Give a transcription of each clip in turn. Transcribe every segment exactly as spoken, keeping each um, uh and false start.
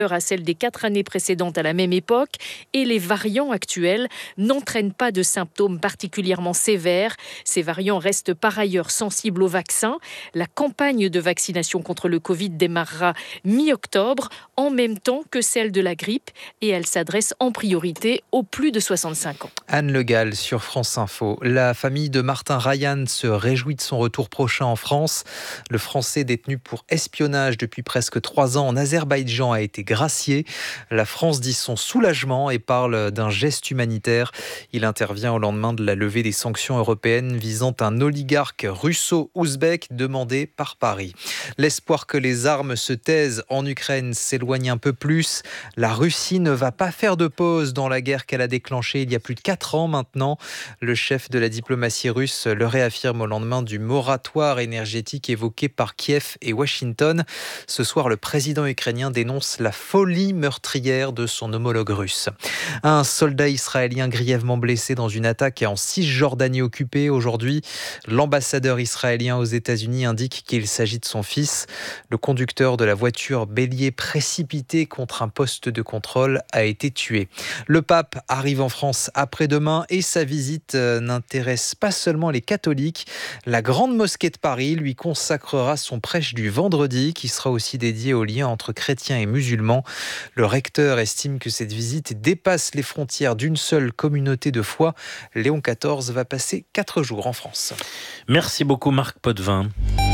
à celle des quatre années précédentes à la même époque et les variants actuels n'entraînent pas de symptômes particulièrement sévères. Ces variants restent par ailleurs sensibles au vaccin. La campagne de vaccination contre le Covid démarrera mi-octobre, en même temps que celle de la grippe, et elle s'adresse en priorité aux plus de soixante-cinq ans. Anne Le Gall sur France Info. La famille de Martin Ryan se réjouit de son retour prochain en France. Le Français détenu pour espionnage depuis presque trois ans en Azerbaïdjan a été gracié. La France dit son soulagement et parle d'un geste humanitaire. Il intervient au lendemain de la levée des sanctions européennes visant un oligarque russo-ouzbek demandé par Paris. L'espoir que les armes se taisent en Ukraine s'éloigne un peu plus. La Russie ne va pas faire de pause dans la guerre qu'elle a déclenchée il y a plus de quatre ans maintenant. Le chef de la diplomatie russe le réaffirme au lendemain du moratoire énergétique évoqué par Kiev et Washington. Ce soir, le président ukrainien dénonce la folie meurtrière de son homologue russe. Un soldat israélien grièvement blessé dans une attaque en Cisjordanie occupée aujourd'hui. L'ambassadeur israélien aux États-Unis indique qu'il s'agit de son fils. Le conducteur de la voiture bélier précipité contre un poste de contrôle a été tué. Le pape arrive en France après-demain et sa visite n'intéresse pas seulement les catholiques. La grande mosquée de Paris lui consacrera son prêche du vendredi qui sera aussi dédié au lien entre chrétiens et musulmans. Le recteur estime que cette visite dépasse les frontières d'une seule communauté de foi. Léon quatorze va passer quatre jours en France. Merci beaucoup Marc Potvin.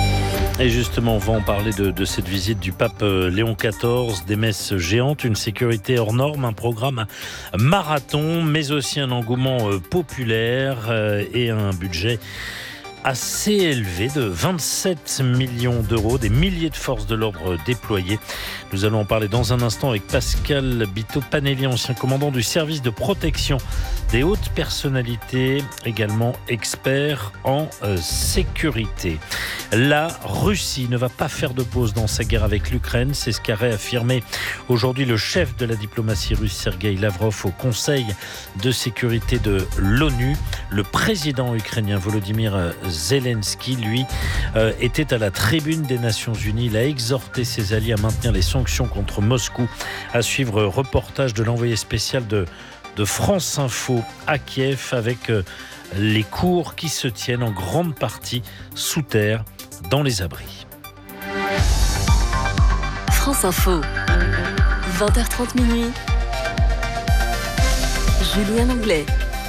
Et justement, on va en parler de, de cette visite du pape Léon quatorze, des messes géantes, une sécurité hors norme, un programme marathon, mais aussi un engouement populaire et un budget assez élevé de vingt-sept millions d'euros, des milliers de forces de l'ordre déployées. Nous allons en parler dans un instant avec Pascal Bito-Panelli, ancien commandant du service de protection des hautes personnalités, également expert en euh, sécurité. La Russie ne va pas faire de pause dans sa guerre avec l'Ukraine, c'est ce qu'a réaffirmé aujourd'hui le chef de la diplomatie russe Sergueï Lavrov au Conseil de sécurité de l'ONU. Le président ukrainien Volodymyr Zelensky, lui, euh, était à la tribune des Nations Unies. Il a exhorté ses alliés à maintenir les sanctions contre Moscou. À suivre, reportage de l'envoyé spécial de, de France Info à Kiev avec euh, les cours qui se tiennent en grande partie sous terre dans les abris. France Info, vingt heures trente minuit. Julien Anglais.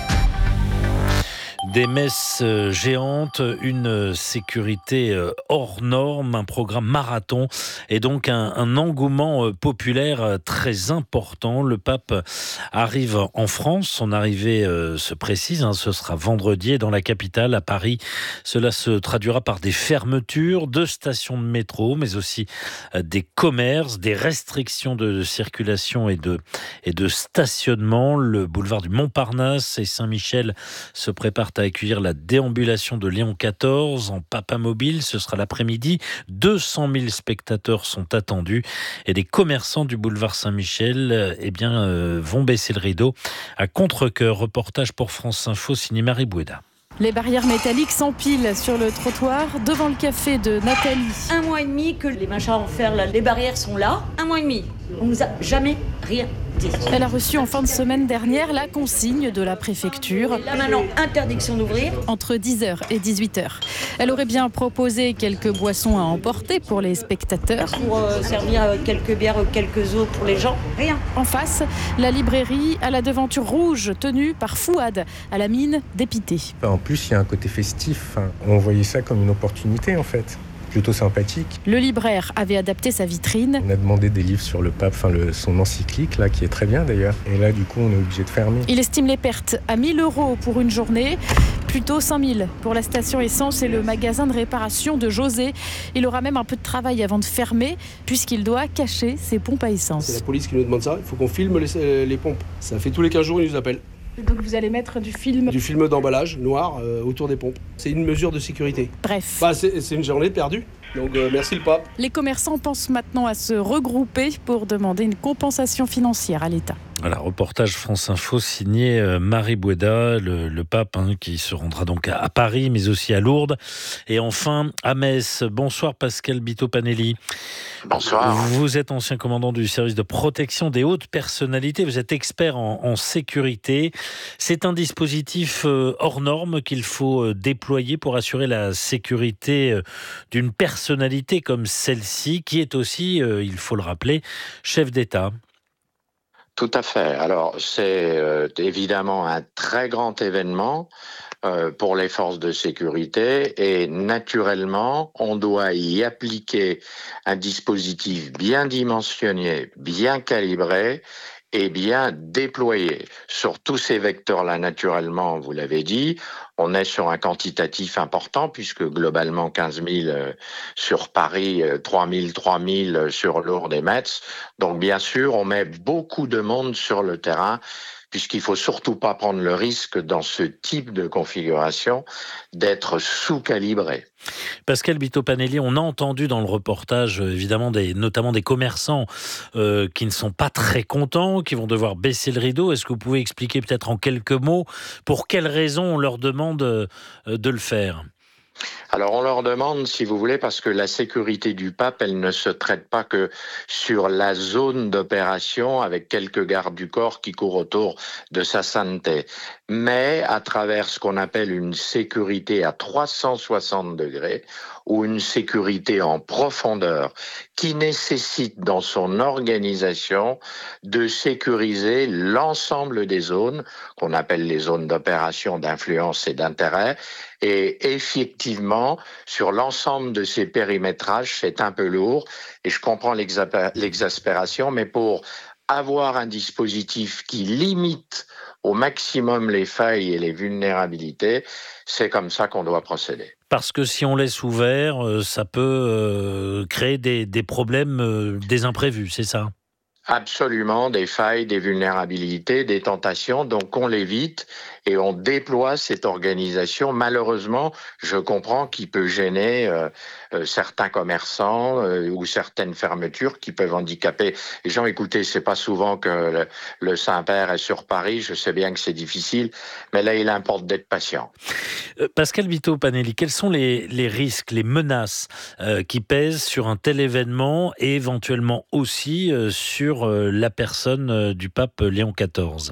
Des messes géantes, une sécurité hors norme, un programme marathon et donc un, un engouement populaire très important. Le pape arrive en France, son arrivée se précise, hein, ce sera vendredi et dans la capitale, à Paris. Cela se traduira par des fermetures de stations de métro, mais aussi des commerces, des restrictions de circulation et de, et de stationnement. Le boulevard du Montparnasse et Saint-Michel se préparent à accueillir la déambulation de Léon quatorze en papamobile. Ce sera l'après-midi. deux cent mille spectateurs sont attendus et les commerçants du boulevard Saint-Michel eh bien, euh, vont baisser le rideau à contre-cœur. Reportage pour France Info, signé Marie Boueda. Les barrières métalliques s'empilent sur le trottoir devant le café de Nathalie. Un mois et demi que les machins en fer, là, les barrières sont là. Un mois et demi. On nous a jamais rien dit. Elle a reçu en fin de semaine dernière la consigne de la préfecture. Là maintenant, interdiction d'ouvrir. Entre dix heures et dix-huit heures. Elle aurait bien proposé quelques boissons à emporter pour les spectateurs. Pour euh, servir euh, quelques bières, quelques eaux pour les gens. Rien. En face, la librairie à la devanture rouge tenue par Fouad, à la mine dépité. En plus, il y a un côté festif. On voyait ça comme une opportunité en fait. Plutôt sympathique. Le libraire avait adapté sa vitrine. On a demandé des livres sur le pape, enfin le, son encyclique, là, qui est très bien d'ailleurs. Et là, du coup, on est obligé de fermer. Il estime les pertes à mille euros pour une journée, plutôt cinq mille pour la station essence et le magasin de réparation de José. Il aura même un peu de travail avant de fermer, puisqu'il doit cacher ses pompes à essence. C'est la police qui nous demande ça, il faut qu'on filme les, les pompes. Ça fait tous les quinze jours, ils nous appellent. Donc vous allez mettre du film Du film d'emballage noir euh, autour des pompes. C'est une mesure de sécurité. Bref. Bah, c'est, c'est une journée perdue. Donc euh, merci le pape. Les commerçants pensent maintenant à se regrouper pour demander une compensation financière à l'État. Voilà, reportage France Info signé euh, Marie Boueda, le, le pape hein, qui se rendra donc à, à Paris, mais aussi à Lourdes. Et enfin, à Metz. Bonsoir Pascal Bito-Panelli. Bonsoir. Vous êtes ancien commandant du service de protection des hautes personnalités. Vous êtes expert en, en sécurité. C'est un dispositif euh, hors norme qu'il faut euh, déployer pour assurer la sécurité euh, d'une personnalité comme celle-ci, qui est aussi, euh, il faut le rappeler, chef d'État. Tout à fait. Alors, c'est euh, évidemment un très grand événement euh, pour les forces de sécurité et naturellement, on doit y appliquer un dispositif bien dimensionné, bien calibré et bien déployé. Sur tous ces vecteurs-là, naturellement, vous l'avez dit, on est sur un quantitatif important puisque globalement quinze mille euh, sur Paris, euh, trois mille, trois mille sur Lourdes et Metz. Donc bien sûr, on met beaucoup de monde sur le terrain puisqu'il faut surtout pas prendre le risque dans ce type de configuration d'être sous-calibré. Pascal Bito-Panelli, on a entendu dans le reportage évidemment des, notamment des commerçants euh, qui ne sont pas très contents, qui vont devoir baisser le rideau. Est-ce que vous pouvez expliquer peut-être en quelques mots pour quelles raisons on leur demande euh, de le faire ? Alors on leur demande, si vous voulez, parce que la sécurité du pape, elle ne se traite pas que sur la zone d'opération avec quelques gardes du corps qui courent autour de sa sainteté, mais à travers ce qu'on appelle une sécurité à trois cent soixante degrés ou une sécurité en profondeur qui nécessite dans son organisation de sécuriser l'ensemble des zones qu'on appelle les zones d'opération, d'influence et d'intérêt. Et effectivement, sur l'ensemble de ces périmétrages, c'est un peu lourd et je comprends l'exaspération, mais pour avoir un dispositif qui limite au maximum les failles et les vulnérabilités, c'est comme ça qu'on doit procéder. Parce que si on laisse ouvert, ça peut créer des, des problèmes, des imprévus, c'est ça ? Absolument, des failles, des vulnérabilités, des tentations, donc on l'évite et on déploie cette organisation. Malheureusement, je comprends qu'il peut gêner euh, euh, certains commerçants euh, ou certaines fermetures qui peuvent handicaper les gens. Écoutez, c'est pas souvent que le, le Saint-Père est sur Paris, je sais bien que c'est difficile, mais là il importe d'être patient. Euh, Pascal Bito-Panelli, quels sont les, les risques, les menaces euh, qui pèsent sur un tel événement et éventuellement aussi euh, sur la personne du pape Léon quatorze?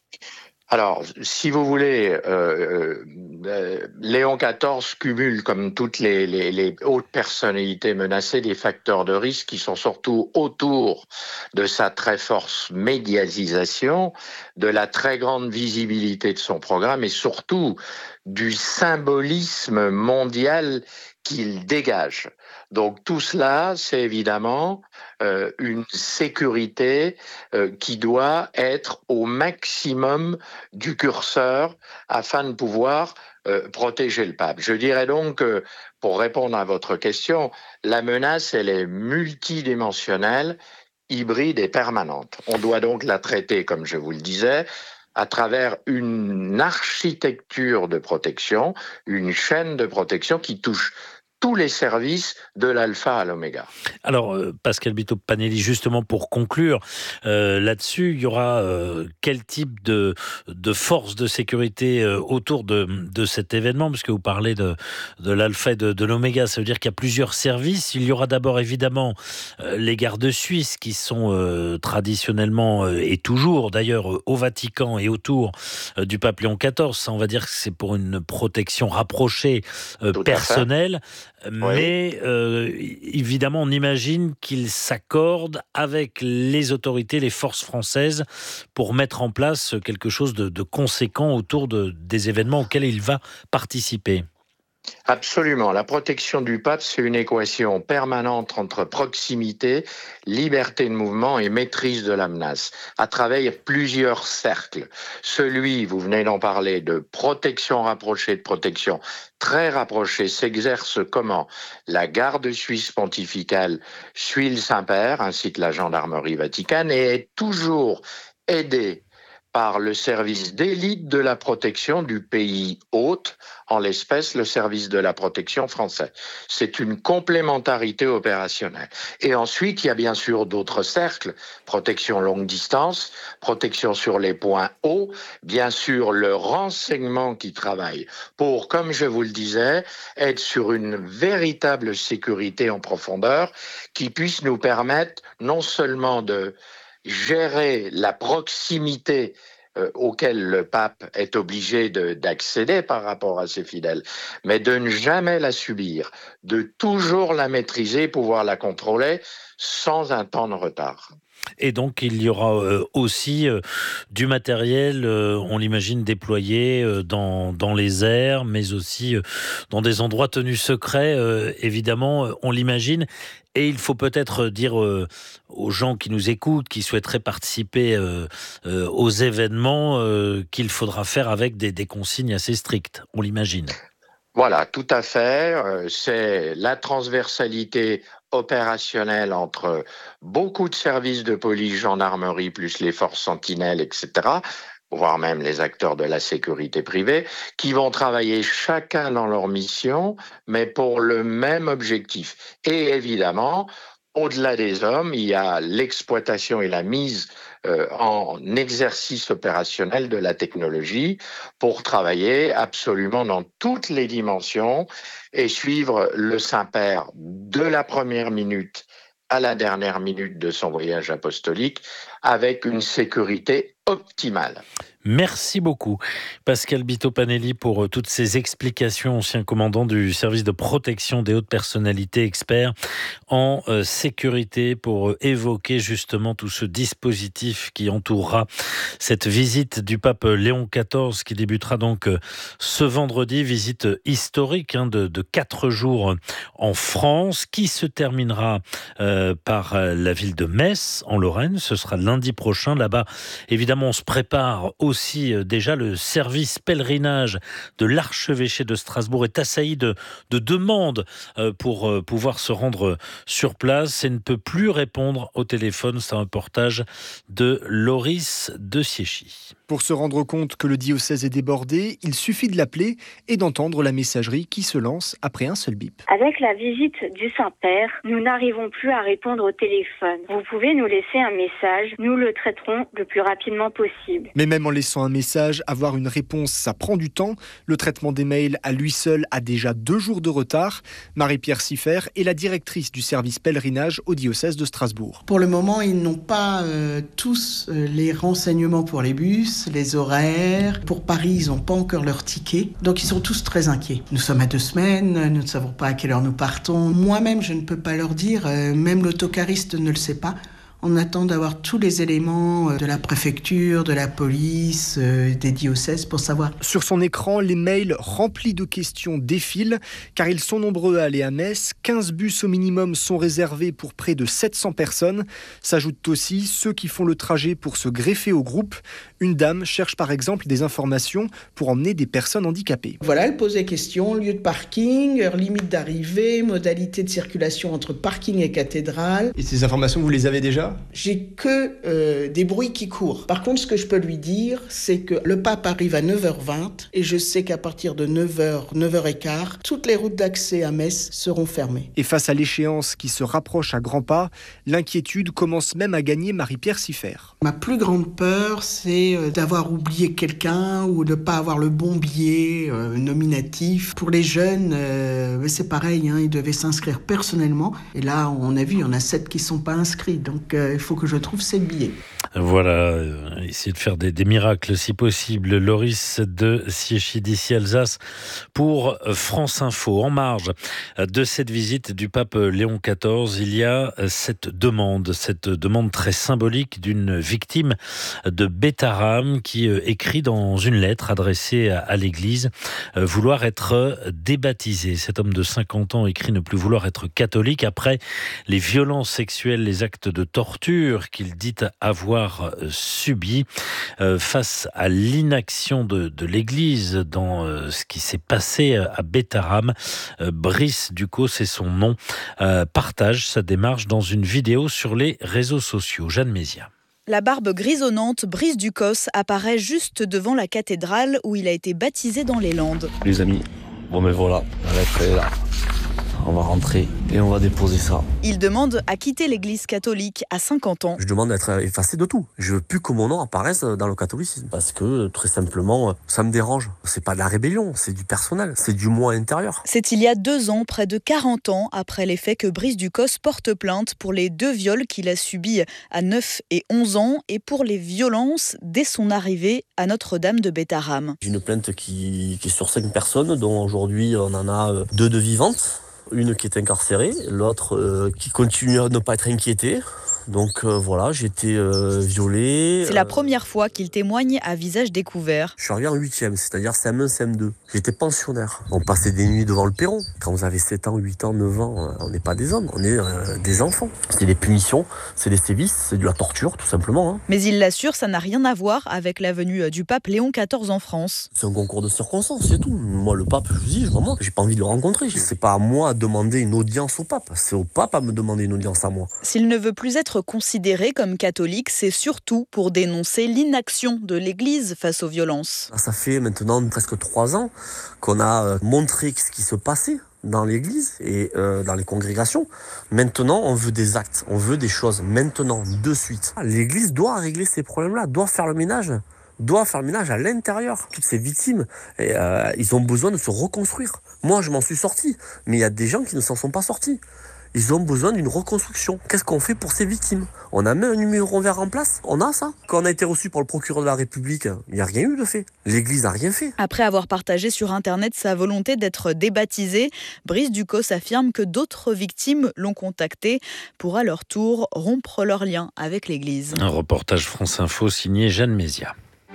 Alors, si vous voulez, euh, euh, Léon quatorze cumule, comme toutes les, les, les hautes personnalités menacées, des facteurs de risque qui sont surtout autour de sa très forte médiatisation, de la très grande visibilité de son programme et surtout du symbolisme mondial qu'il dégage. Donc tout cela, c'est évidemment euh, une sécurité euh, qui doit être au maximum du curseur afin de pouvoir euh, protéger le pape. Je dirais donc que, pour répondre à votre question, la menace, elle est multidimensionnelle, hybride et permanente. On doit donc la traiter, comme je vous le disais, à travers une architecture de protection, une chaîne de protection qui touche tous les services de l'alpha à l'oméga. Alors, euh, Pascal Bito-Panelli, justement pour conclure euh, là-dessus, il y aura euh, quel type de, de force de sécurité euh, autour de, de cet événement? Puisque vous parlez de, de l'alpha et de, de l'oméga, ça veut dire qu'il y a plusieurs services. Il y aura d'abord évidemment euh, les gardes suisses qui sont euh, traditionnellement euh, et toujours d'ailleurs euh, au Vatican et autour euh, du pape Léon quatorze. Ça, on va dire que c'est pour une protection rapprochée euh, personnelle. Mais oui. euh, évidemment, on imagine qu'il s'accorde avec les autorités, les forces françaises, pour mettre en place quelque chose de, de conséquent autour de, des événements auxquels il va participer. Absolument. La protection du pape, c'est une équation permanente entre proximité, liberté de mouvement et maîtrise de la menace, à travers plusieurs cercles. Celui, vous venez d'en parler, de protection rapprochée, de protection très rapprochée, s'exerce comment? La garde suisse pontificale suit le Saint-Père, ainsi que la gendarmerie vaticane, et est toujours aidée par le service d'élite de la protection du pays hôte, en l'espèce le service de la protection français. C'est une complémentarité opérationnelle. Et ensuite, il y a bien sûr d'autres cercles, protection longue distance, protection sur les points hauts, bien sûr le renseignement qui travaille pour, comme je vous le disais, être sur une véritable sécurité en profondeur qui puisse nous permettre non seulement de gérer la proximité euh, auquel le pape est obligé de, d'accéder par rapport à ses fidèles, mais de ne jamais la subir, de toujours la maîtriser, pouvoir la contrôler sans un temps de retard. Et donc, il y aura euh, aussi euh, du matériel, euh, on l'imagine, déployé euh, dans, dans les airs, mais aussi euh, dans des endroits tenus secrets, euh, évidemment, euh, on l'imagine. Et il faut peut-être dire euh, aux gens qui nous écoutent, qui souhaiteraient participer euh, euh, aux événements, euh, qu'il faudra faire avec des, des consignes assez strictes, on l'imagine. Voilà, tout à fait. Euh, c'est la transversalité opérationnelle entre beaucoup de services de police, gendarmerie, plus les forces sentinelles, et cetera, voire même les acteurs de la sécurité privée, qui vont travailler chacun dans leur mission, mais pour le même objectif. Et évidemment, au-delà des hommes, il y a l'exploitation et la mise euh, en exercice opérationnel de la technologie pour travailler absolument dans toutes les dimensions et suivre le Saint-Père de la première minute à la dernière minute de son voyage apostolique avec une sécurité optimale. Merci beaucoup Pascal Bito-Panelli pour toutes ces explications, ancien commandant du service de protection des hautes personnalités experts en euh, sécurité, pour euh, évoquer justement tout ce dispositif qui entourera cette visite du pape Léon quatorze qui débutera donc euh, ce vendredi, visite historique hein, de, de quatre jours en France, qui se terminera euh, par euh, la ville de Metz en Lorraine. Ce sera lundi prochain. Là-bas, évidemment, on se prépare aussi Aussi, euh, déjà, le service pèlerinage de l'archevêché de Strasbourg est assailli de, de demandes euh, pour euh, pouvoir se rendre sur place et ne peut plus répondre au téléphone. C'est un reportage de Loris de Siéchy. Pour se rendre compte que le diocèse est débordé, il suffit de l'appeler et d'entendre la messagerie qui se lance après un seul bip. Avec la visite du Saint-Père, nous n'arrivons plus à répondre au téléphone. Vous pouvez nous laisser un message, nous le traiterons le plus rapidement possible. Mais même en laissant un message, avoir une réponse, ça prend du temps. Le traitement des mails à lui seul a déjà deux jours de retard. Marie-Pierre Siffert est la directrice du service pèlerinage au diocèse de Strasbourg. Pour le moment, ils n'ont pas euh, tous euh, les renseignements pour les bus, les horaires. Pour Paris, ils n'ont pas encore leur ticket. Donc, ils sont tous très inquiets. Nous sommes à deux semaines, nous ne savons pas à quelle heure nous partons. Moi-même, je ne peux pas leur dire, euh, même l'autocariste ne le sait pas. On attend d'avoir tous les éléments de la préfecture, de la police, euh, des diocèses pour savoir. Sur son écran, les mails remplis de questions défilent, car ils sont nombreux à aller à Metz. quinze bus au minimum sont réservés pour près de sept cents personnes. S'ajoutent aussi ceux qui font le trajet pour se greffer au groupe. Une dame cherche par exemple des informations pour emmener des personnes handicapées. Voilà, elle pose des questions, lieu de parking, heure limite d'arrivée, modalité de circulation entre parking et cathédrale. Et ces informations, vous les avez déjà ? J'ai que euh, des bruits qui courent. Par contre, ce que je peux lui dire, c'est que le pape arrive à neuf heures vingt et je sais qu'à partir de neuf heures, neuf heures quinze, toutes les routes d'accès à Metz seront fermées. Et face à l'échéance qui se rapproche à grands pas, l'inquiétude commence même à gagner Marie-Pierre Siffert. Ma plus grande peur, c'est d'avoir oublié quelqu'un ou de ne pas avoir le bon billet euh, nominatif. Pour les jeunes, euh, c'est pareil, hein, ils devaient s'inscrire personnellement. Et là, on a vu, il y en a sept qui ne sont pas inscrits. Donc, euh, il faut que je trouve ces billets. Voilà, euh, essayer de faire des, des miracles si possible. Loris de Siéchy d'ici Alsace pour France Info. En marge de cette visite du pape Léon quatorze, il y a cette demande, cette demande très symbolique d'une victime de Beth Aram qui écrit dans une lettre adressée à l'Église vouloir être débaptisé. Cet homme de cinquante ans écrit ne plus vouloir être catholique après les violences sexuelles, les actes de torture qu'il dit avoir subi. Euh, face à l'inaction de, de l'Église dans euh, ce qui s'est passé à Beth Aram, euh, Brice Ducos, c'est son nom, euh, partage sa démarche dans une vidéo sur les réseaux sociaux. Jeanne Mézia. La barbe grisonnante, Brice Ducos apparaît juste devant la cathédrale où il a été baptisé dans les Landes. Les amis, bon mais voilà, la lettre est là. On va rentrer et on va déposer ça. Il demande à quitter l'église catholique à cinquante ans. Je demande d'être effacé de tout. Je veux plus que mon nom apparaisse dans le catholicisme. Parce que, très simplement, ça me dérange. C'est pas de la rébellion, c'est du personnel. C'est du moi intérieur. C'est il y a deux ans, près de quarante ans, après les faits, que Brice Ducos porte plainte pour les deux viols qu'il a subis à neuf et onze ans et pour les violences dès son arrivée à Notre-Dame de Bétharram. J'ai une plainte qui, qui est sur cinq personnes, dont aujourd'hui on en a deux de vivantes. Une qui est incarcérée, l'autre euh, qui continue à ne pas être inquiétée. Donc euh, voilà, j'ai été euh, violé. C'est euh... la première fois qu'il témoigne à visage découvert. Je suis arrivé en huitième, c'est-à-dire C M un, C M deux. J'étais pensionnaire. On passait des nuits devant le perron. Quand vous avez sept ans, huit ans, neuf ans, on n'est pas des hommes, on est euh, des enfants. C'est des punitions, c'est des sévices, c'est de la torture tout simplement. Hein. Mais il l'assure, ça n'a rien à voir avec la venue du pape Léon quatorze en France. C'est un concours de circonstances, c'est tout. Moi le pape, je vous dis vraiment, j'ai pas envie de le rencontrer. C'est pas à moi de demander une audience au pape, c'est au pape à me demander une audience à moi. S'il ne veut plus être considéré comme catholique, c'est surtout pour dénoncer l'inaction de l'Église face aux violences. Ça fait maintenant presque trois ans qu'on a montré ce qui se passait dans l'Église et euh, dans les congrégations. Maintenant, on veut des actes, on veut des choses maintenant, de suite. L'Église doit régler ces problèmes-là, doit faire le ménage. doit faire le ménage à l'intérieur. Toutes ces victimes, et, euh, ils ont besoin de se reconstruire. Moi, je m'en suis sorti, mais il y a des gens qui ne s'en sont pas sortis. Ils ont besoin d'une reconstruction. Qu'est-ce qu'on fait pour ces victimes ? On a mis un numéro vert en place ? On a ça ? Quand on a été reçu par le procureur de la République, il n'y a rien eu de fait. L'Église n'a rien fait. Après avoir partagé sur Internet sa volonté d'être débaptisé, Brice Ducos affirme que d'autres victimes l'ont contacté pour à leur tour rompre leur lien avec l'Église. Un reportage France Info signé Jeanne Mézia.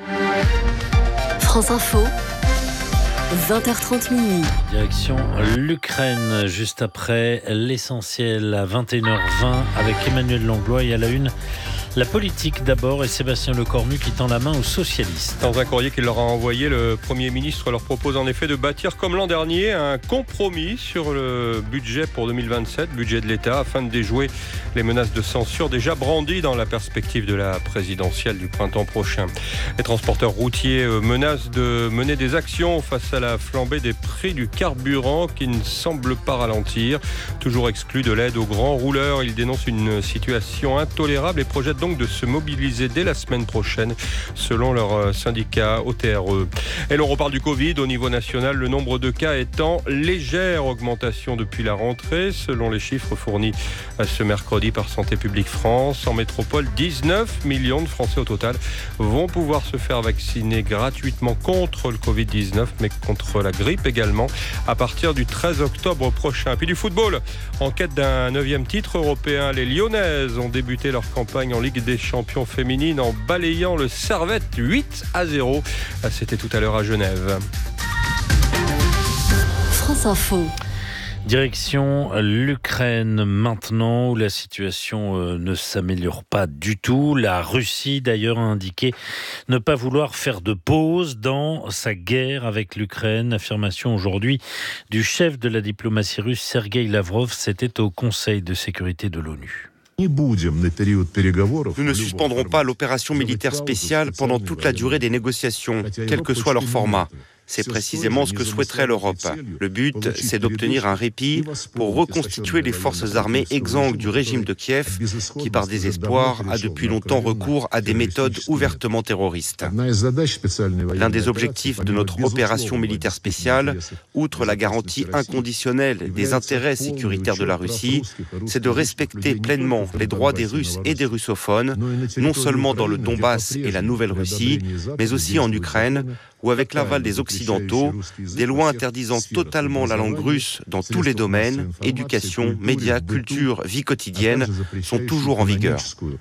France Info. vingt heures trente minuit. Direction l'Ukraine, juste après l'essentiel à vingt et une heures vingt avec Emmanuel Langlois et à la une. La politique d'abord et Sébastien Lecornu qui tend la main aux socialistes. Dans un courrier qu'il leur a envoyé, le Premier ministre leur propose en effet de bâtir comme l'an dernier un compromis sur le budget pour deux mille vingt-sept, budget de l'État, afin de déjouer les menaces de censure déjà brandies dans la perspective de la présidentielle du printemps prochain. Les transporteurs routiers menacent de mener des actions face à la flambée des prix du carburant qui ne semble pas ralentir. Toujours exclus de l'aide aux grands rouleurs, ils dénoncent une situation intolérable et projettent donc de se mobiliser dès la semaine prochaine, selon leur syndicat O T R E. Et l'on reparle du Covid. Au niveau national, le nombre de cas est en légère augmentation depuis la rentrée, selon les chiffres fournis ce mercredi par Santé publique France. En métropole, dix-neuf millions de Français au total vont pouvoir se faire vacciner gratuitement contre le covid dix-neuf, mais contre la grippe également, à partir du treize octobre prochain. Puis du football, en quête d'un neuvième titre européen, les Lyonnaises ont débuté leur campagne en Ligue des champions féminines en balayant le Servette huit à zéro. C'était tout à l'heure à Genève. France Info. Direction l'Ukraine maintenant, où la situation ne s'améliore pas du tout. La Russie d'ailleurs a indiqué ne pas vouloir faire de pause dans sa guerre avec l'Ukraine. Affirmation aujourd'hui du chef de la diplomatie russe Sergueï Lavrov, c'était au Conseil de sécurité de l'ONU. Nous ne suspendrons pas l'opération militaire spéciale pendant toute la durée des négociations, quel que soit leur format. C'est précisément ce que souhaiterait l'Europe. Le but, c'est d'obtenir un répit pour reconstituer les forces armées exsangues du régime de Kiev, qui par désespoir a depuis longtemps recours à des méthodes ouvertement terroristes. L'un des objectifs de notre opération militaire spéciale, outre la garantie inconditionnelle des intérêts sécuritaires de la Russie, c'est de respecter pleinement les droits des Russes et des russophones, non seulement dans le Donbass et la Nouvelle-Russie, mais aussi en Ukraine, où avec l'aval des Occidentaux, des lois interdisant totalement la langue russe dans tous les domaines, éducation, médias, culture, vie quotidienne, sont toujours en vigueur.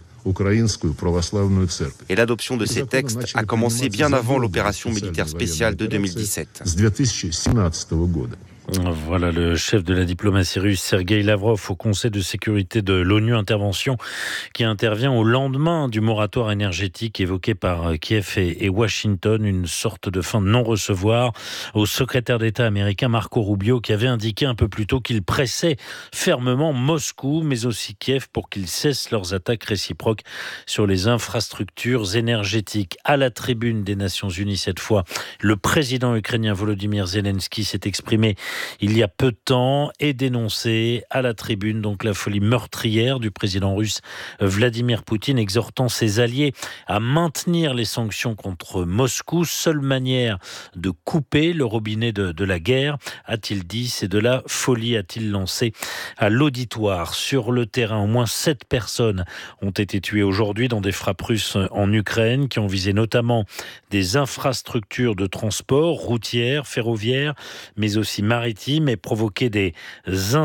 Et l'adoption de ces textes a commencé bien avant l'opération militaire spéciale de deux mille dix-sept. Voilà le chef de la diplomatie russe, Sergueï Lavrov, au Conseil de sécurité de l'ONU, intervention qui intervient au lendemain du moratoire énergétique évoqué par Kiev et Washington, une sorte de fin de non-recevoir au secrétaire d'État américain Marco Rubio, qui avait indiqué un peu plus tôt qu'il pressait fermement Moscou, mais aussi Kiev, pour qu'ils cessent leurs attaques réciproques sur les infrastructures énergétiques. À la tribune des Nations Unies cette fois, le président ukrainien Volodymyr Zelensky s'est exprimé il y a peu de temps et dénoncé à la tribune donc la folie meurtrière du président russe Vladimir Poutine, exhortant ses alliés à maintenir les sanctions contre Moscou. Seule manière de couper le robinet de, de la guerre, a-t-il dit, c'est de la folie, a-t-il lancé à l'auditoire. Sur le terrain, au moins sept personnes ont été tuées aujourd'hui dans des frappes russes en Ukraine qui ont visé notamment des infrastructures de transport routières, ferroviaires, mais aussi maritimes, et provoqué des